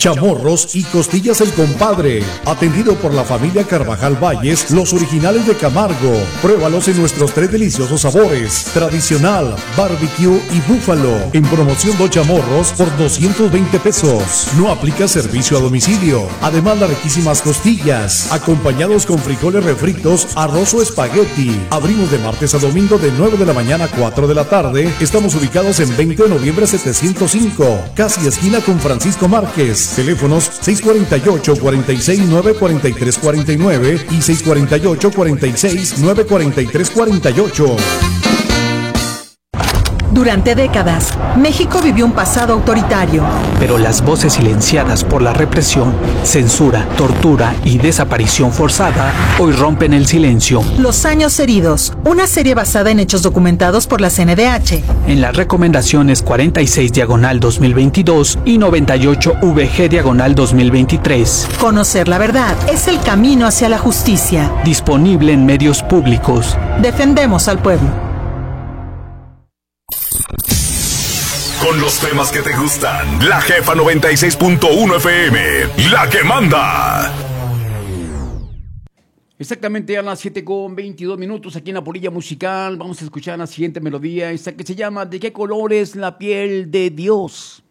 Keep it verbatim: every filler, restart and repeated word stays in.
chamorros y costillas El Compadre. Atendido por la familia Carvajal Valles, los originales de Camargo. Pruébalos en nuestros tres deliciosos sabores: tradicional, barbecue y búfalo. En promoción dos chamorros por doscientos veinte pesos. No aplica servicio a domicilio. Además, las riquísimas costillas, acompañados con frijoles refritos, arroz o espagueti. Abrimos de martes a domingo de nueve de la mañana a cuatro de la tarde. Estamos ubicados en veinte de noviembre setecientos cinco, casi esquina con Francisco Márquez. Teléfonos seis cuatro ocho, cuatro seis nueve, cuatro tres cuatro nueve y seis cuatro ocho, cuatro seis nueve, cuatro tres cuatro ocho. Durante décadas, México vivió un pasado autoritario. Pero las voces silenciadas por la represión, censura, tortura y desaparición forzada hoy rompen el silencio. Los años heridos, una serie basada en hechos documentados por la C N D H. En las recomendaciones cuarenta y seis diagonal dos mil veintidós y noventa y ocho V G diagonal dos mil veintitrés. Conocer la verdad es el camino hacia la justicia. Disponible en medios públicos. Defendemos al pueblo. Con los temas que te gustan, La Jefa noventa y seis punto uno F M, la que manda. Exactamente a las siete con veintidós minutos aquí en la Polilla Musical. Vamos a escuchar la siguiente melodía, esta que se llama ¿De qué color es la piel de Dios?